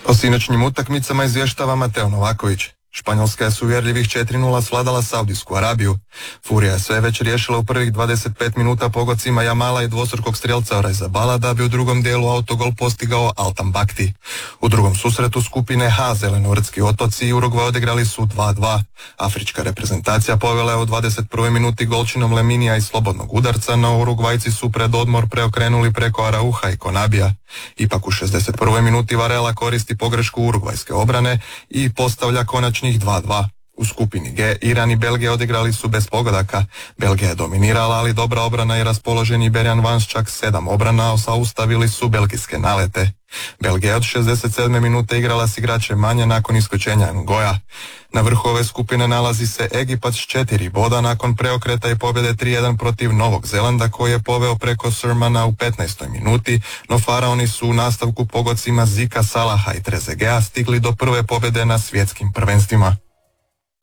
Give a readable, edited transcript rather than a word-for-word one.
O sinoćnim utakmicama izvještava Mateo Novaković. Španjolska je s uvjerljivih 4:0 svladala Saudijsku Arabiju. Furija je sve već riješila u prvih 25 minuta pogodcima Jamala i dvostrukog strelca Orizabala, da bi u drugom dijelu autogol postigao Altan Bakti. U drugom susretu skupine H Zelenorodski otoci i Urugvaj odigrali su 2:2. Afrička reprezentacija povela je u 21. minuti golčinom Leminija iz slobodnog udarca, no Urugvajci su pred odmor preokrenuli preko Arauha i Konabija. Ipak u 61. minuti Varela koristi pogrešku urugvajske obrane i postavlja konačnih 2:2. U skupini G Iran i Belgija odigrali su bez pogodaka. Belgija je dominirala, ali dobra obrana i raspoloženi Berjan Vans čak 7 obrana zaustavili su belgijske nalete. Belgija je od 67. minute igrala s igračem manje nakon isključenja Ngoja. Na vrhu ove skupine nalazi se Egipat s 4 boda nakon preokreta i pobjede 3:1 protiv Novog Zelanda, koji je poveo preko Surmana u 15. minuti, no faraoni su u nastavku pogodcima Zika, Salaha i Trezegea stigli do prve pobjede na svjetskim prvenstvima.